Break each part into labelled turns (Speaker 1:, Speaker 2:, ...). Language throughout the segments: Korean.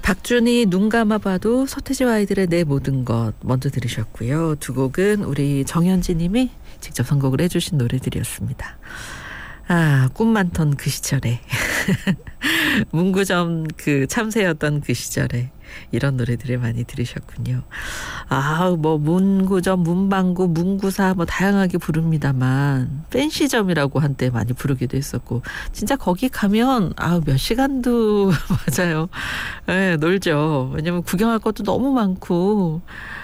Speaker 1: 박준희 눈 감아봐도 서태지와 아이들의 내 모든 것 먼저 들으셨고요. 두 곡은 우리 정현지 님이 직접 선곡을 해주신 노래들이었습니다. 꿈 많던 그 시절에 문구점 그 참새였던 그 시절에 이런 노래들을 많이 들으셨군요. 뭐 문구점, 문방구, 문구사 뭐 다양하게 부릅니다만 팬시점이라고 한때 많이 부르기도 했었고 진짜 거기 가면 몇 시간도 맞아요. 네, 놀죠. 왜냐면 구경할 것도 너무 많고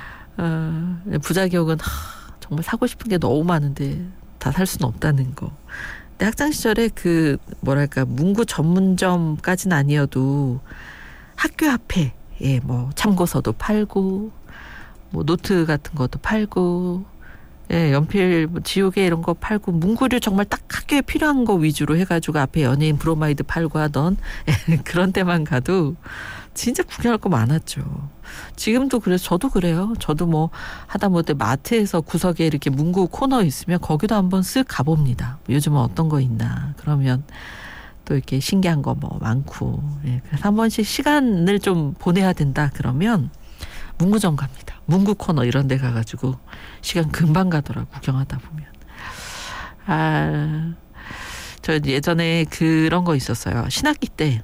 Speaker 1: 부작용은 정말 사고 싶은 게 너무 많은데 다 살 수는 없다는 거. 근데 학창 시절에 문구 전문점까지는 아니어도 학교 앞에 뭐 참고서도 팔고 뭐 노트 같은 것도 팔고 연필 지우개 이런 거 팔고 문구를 정말 딱 학교에 필요한 거 위주로 해가지고 앞에 연예인 브로마이드 팔고 하던 그런 데만 가도 진짜 구경할 거 많았죠. 지금도 그래서 저도 그래요. 저도 뭐 하다못해 마트에서 구석에 이렇게 문구 코너 있으면 거기도 한번 쓱 가봅니다. 요즘은 어떤 거 있나. 그러면 또 이렇게 신기한 거 뭐 많고. 그래서 한 번씩 시간을 좀 보내야 된다 그러면 문구점 갑니다. 문구 코너 이런 데 가가지고 시간 금방 가더라고 구경하다 보면. 저 예전에 그런 거 있었어요. 신학기 때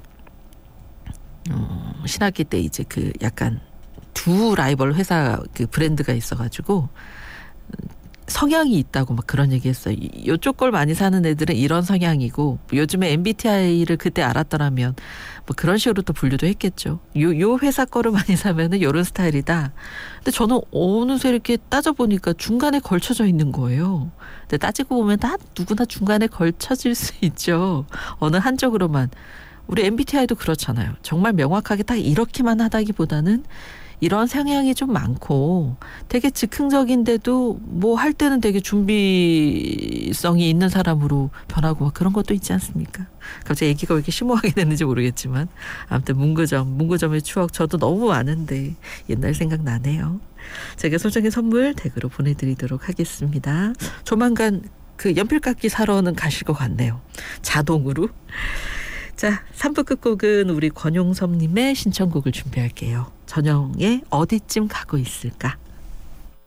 Speaker 1: 이제 그 약간 두 라이벌 회사 그 브랜드가 있어가지고 성향이 있다고 막 그런 얘기 했어요. 이쪽 걸 많이 사는 애들은 이런 성향이고 요즘에 MBTI를 그때 알았더라면 뭐 그런 식으로 또 분류도 했겠죠. 요 회사 거를 많이 사면은 요런 스타일이다. 근데 저는 어느새 이렇게 따져보니까 중간에 걸쳐져 있는 거예요. 근데 따지고 보면 다 누구나 중간에 걸쳐질 수 있죠. 어느 한쪽으로만. 우리 MBTI도 그렇잖아요. 정말 명확하게 딱 이렇게만 하다기보다는 이런 성향이 좀 많고 되게 즉흥적인데도 뭐 할 때는 되게 준비성이 있는 사람으로 변하고 막 그런 것도 있지 않습니까? 갑자기 얘기가 왜 이렇게 심오하게 됐는지 모르겠지만 아무튼 문구점의 추억 저도 너무 많은데 옛날 생각나네요. 제가 소정의 선물 댁으로 보내드리도록 하겠습니다. 조만간 그 연필깎이 사러는 가실 것 같네요. 자동으로. 자, 3부 끝곡은 우리 권용섭님의 신청곡을 준비할게요. 전영의 어디쯤 가고 있을까?